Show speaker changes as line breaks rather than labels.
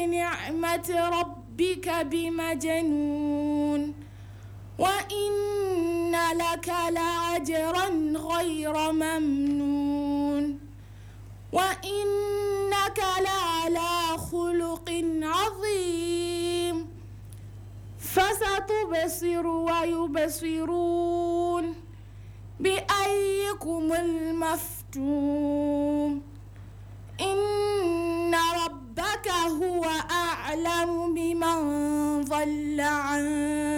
نعمة ربك بمجنون وإن لك لأجرا غير ممنون وإنك لعلى خلق عظيم فستبصر ويبصرون بأيكم المفتون إن ربك هو أعلم بمن ضل عن